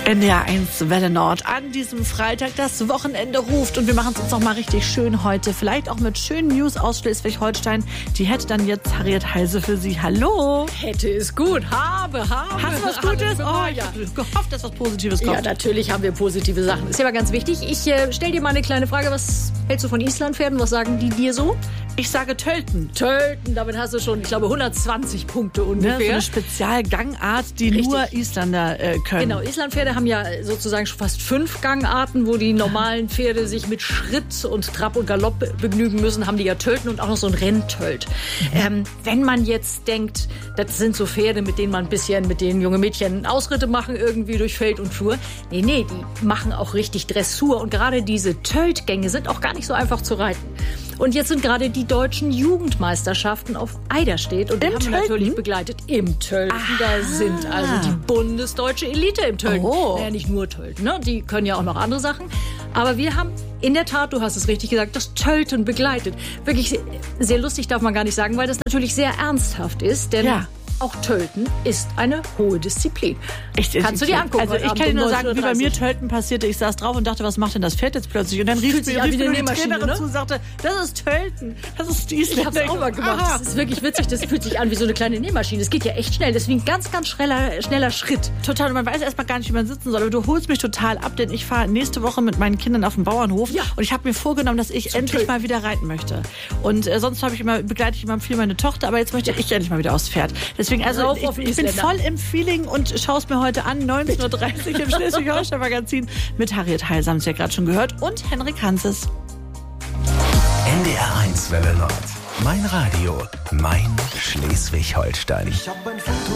NDR 1 Welle Nord an diesem Freitag. Das Wochenende ruft und wir machen es uns noch mal richtig schön heute. Vielleicht auch mit schönen News aus Schleswig-Holstein. Die hätte dann jetzt Harriet Heise für Sie. Hallo. Hätte es gut. Habe. Hast du was Gutes? Oh, ich habe gehofft, dass was Positives kommt. Ja, natürlich haben wir positive Sachen. Ist ja mal ganz wichtig. Ich stelle dir mal eine kleine Frage. Was hältst du von Islandpferden? Was sagen die dir so? Ich sage Tölten. Tölten, damit hast du schon, ich glaube, 120 Punkte ungefähr. Ne, so eine Spezialgangart, die Richtig. nur Isländer können. Genau, Islandpferde haben ja sozusagen schon fast 5 Gangarten, wo die normalen Pferde sich mit Schritt und Trab und Galopp begnügen müssen, haben die ja Tölten und auch noch so ein Renntölt. Wenn man jetzt denkt, das sind so Pferde, mit denen man ein bisschen, mit denen junge Mädchen Ausritte machen, irgendwie durch Feld und Flur. Nee, die machen auch richtig Dressur und gerade diese Töltgänge sind auch gar nicht so einfach zu reiten. Und jetzt sind gerade die deutschen Jugendmeisterschaften auf Eiderstedt und die haben wir natürlich begleitet im Tölten. Da sind also die bundesdeutsche Elite im Tölten. Oh. Naja, nicht nur Tölten, ne? Die können ja auch noch andere Sachen. Aber wir haben in der Tat, du hast es richtig gesagt, das Tölten begleitet. Wirklich sehr, sehr lustig, darf man gar nicht sagen, weil das natürlich sehr ernsthaft ist, denn auch Tölten ist eine hohe Disziplin. Kannst du dir angucken? Also ich kann dir nur sagen, wie bei mir Tölten passierte. Ich saß drauf und dachte, was macht denn das Pferd jetzt plötzlich? Und dann rief mir die Trainerin zu und sagte, das ist Tölten. Das ist die Isländer. Ich habe es auch mal gemacht. Das ist wirklich witzig. Das fühlt sich an wie so eine kleine Nähmaschine. Das geht ja echt schnell. Deswegen ganz, ganz schneller Schritt. Total. Und man weiß erstmal gar nicht, wie man sitzen soll. Aber du holst mich total ab, denn ich fahre nächste Woche mit meinen Kindern auf den Bauernhof. Ja. Und ich habe mir vorgenommen, dass ich endlich mal wieder reiten möchte. Und sonst begleite ich immer viel meine Tochter. Aber jetzt möchte ich endlich mal wieder aufs Pferd. Deswegen, also ich bin voll im Feeling und schaue es mir heute an. 19.30 Uhr im Schleswig-Holstein-Magazin mit Harriet Heise, haben Sie ja gerade schon gehört, und Henrik Hanses. NDR 1 Welle Nord. Mein Radio, mein Schleswig-Holstein.